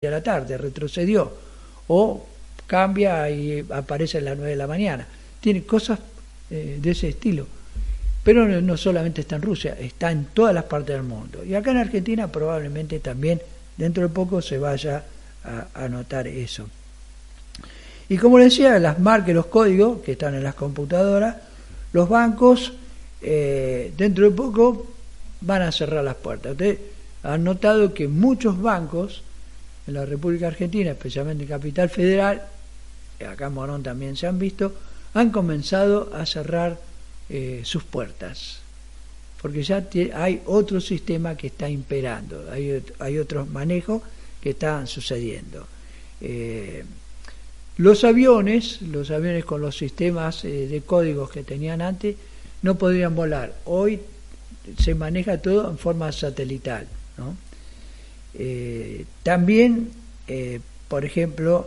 a la tarde, retrocedió, o cambia y aparece a las 9 de la mañana. Tiene cosas de ese estilo. Pero no solamente está en Rusia, está en todas las partes del mundo. Y acá en Argentina probablemente también dentro de poco se vaya a notar eso. Y como les decía, las marcas, los códigos que están en las computadoras, los bancos dentro de poco van a cerrar las puertas. Ustedes han notado que muchos bancos en la República Argentina, especialmente en Capital Federal, acá en Morón también se han visto, han comenzado a cerrar sus puertas, porque ya hay otro sistema que está imperando, hay otros manejos que están sucediendo. Los aviones con los sistemas de códigos que tenían antes no podrían volar. Hoy se maneja todo en forma satelital, ¿no? También, por ejemplo,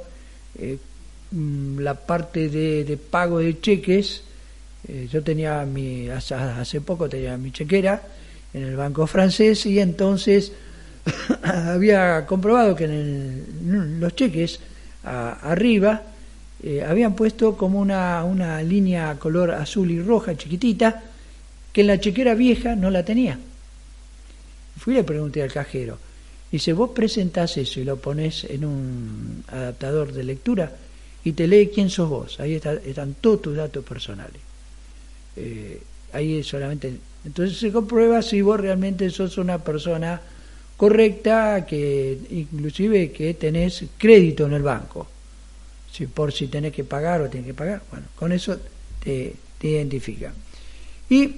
la parte de pago de cheques, yo tenía hace poco tenía mi chequera en el banco francés, y entonces había comprobado que en los cheques arriba habían puesto como una línea color azul y roja chiquitita, que en la chequera vieja no la tenía. Fui y le pregunté al cajero, dice, vos presentás eso y lo ponés en un adaptador de lectura y te lee quién sos vos, ahí están todos tus datos personales. Ahí solamente, entonces se comprueba si vos realmente sos una persona correcta, que inclusive que tenés crédito en el banco, si tenés que pagar o tenés que pagar, bueno, con eso te identifica. Y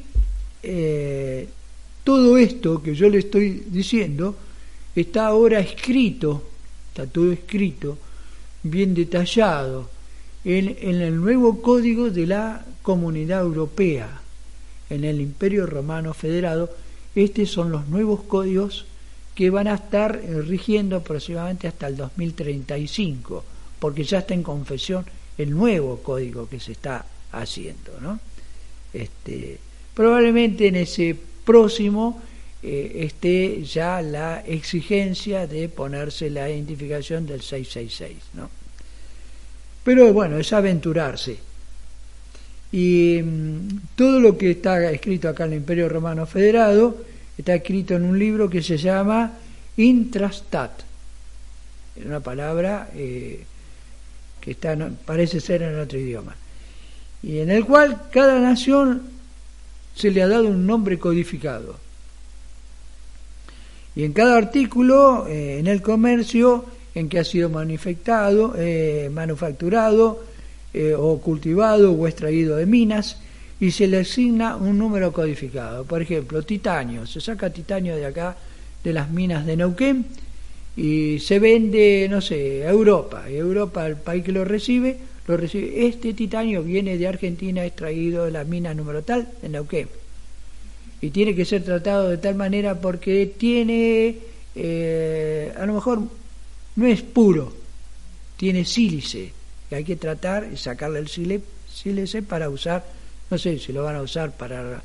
todo esto que yo le estoy diciendo está ahora escrito, está todo escrito, bien detallado, en el nuevo código de la Comunidad Europea, en el Imperio Romano Federado. Estos son los nuevos códigos que van a estar rigiendo aproximadamente hasta el 2035, porque ya está en confección el nuevo código que se está haciendo, ¿no? Probablemente en ese próximo esté ya la exigencia de ponerse la identificación del 666, ¿no? Pero bueno, es aventurarse. Y todo lo que está escrito acá en el Imperio Romano Federado está escrito en un libro que se llama Intrastat, es una palabra que parece ser en otro idioma, y en el cual cada nación se le ha dado un nombre codificado, y en cada artículo en el comercio en que ha sido manufacturado o cultivado o extraído de minas, y se le asigna un número codificado. Por ejemplo, titanio, se saca titanio de acá, de las minas de Neuquén, y se vende, no sé, a Europa, y Europa, el país que lo recibe, este titanio viene de Argentina, extraído de la mina número tal, de Neuquén, y tiene que ser tratado de tal manera porque tiene, a lo mejor no es puro, tiene sílice, que hay que tratar y sacarle el sílice para usar, no sé si lo van a usar para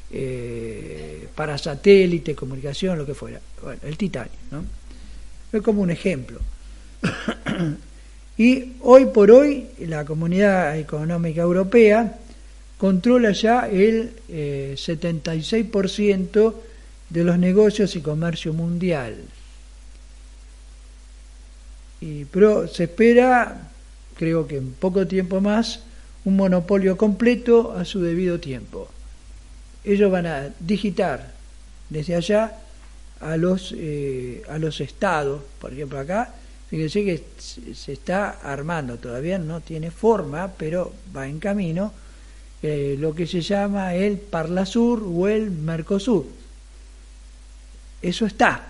satélite, comunicación, lo que fuera. Bueno, el titanio, ¿no? Es como un ejemplo. Y hoy por hoy la Comunidad Económica Europea controla ya el 76% de los negocios y comercio mundial. Pero se espera, creo que en poco tiempo más, un monopolio completo a su debido tiempo. Ellos van a digitar desde allá a los estados. Por ejemplo, acá, fíjense que se está armando, todavía no tiene forma, pero va en camino, lo que se llama el Parlasur o el Mercosur. Eso está.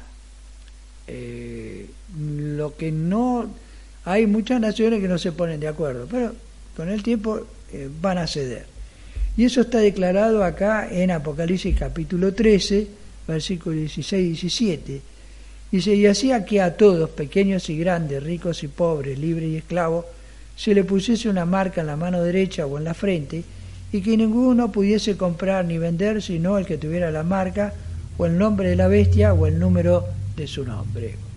Lo que no, hay muchas naciones que no se ponen de acuerdo, pero con el tiempo van a ceder. Y eso está declarado acá en Apocalipsis capítulo 13, versículos 16 y 17. Dice, y hacía que a todos, pequeños y grandes, ricos y pobres, libres y esclavos, se le pusiese una marca en la mano derecha o en la frente, y que ninguno pudiese comprar ni vender sino el que tuviera la marca o el nombre de la bestia o el número de su nombre.